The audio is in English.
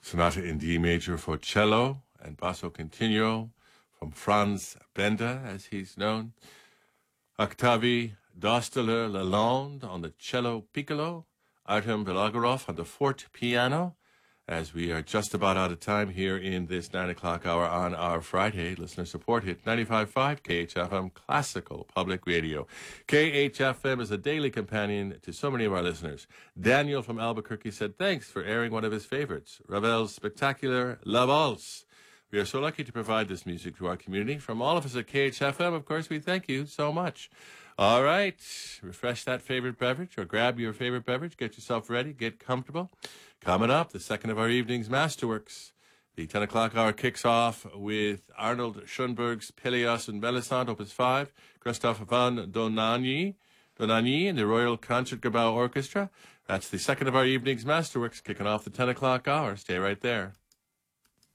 Sonata in D major for cello and basso continuo from Franz Benda, as he's known. Octavie Dosteler-Lalonde on the cello piccolo. Artem Belogorov on the forte piano. As we are just about out of time here in this 9 o'clock hour on our Friday, listener support hit 95.5 KHFM Classical Public Radio. KHFM is a daily companion to so many of our listeners. Daniel from Albuquerque said thanks for airing one of his favorites, Ravel's spectacular La Valse. We are so lucky to provide this music to our community. From all of us at KHFM, of course, we thank you so much. All right, refresh that favorite beverage or grab your favorite beverage. Get yourself ready. Get comfortable. Coming up, the second of our evening's Masterworks. The 10 o'clock hour kicks off with Arnold Schoenberg's Pelléas and Melisande, Opus 5, Christoph von Dohnanyi and the Royal Concertgebouw Orchestra. That's the second of our evening's Masterworks, kicking off the 10 o'clock hour. Stay right there.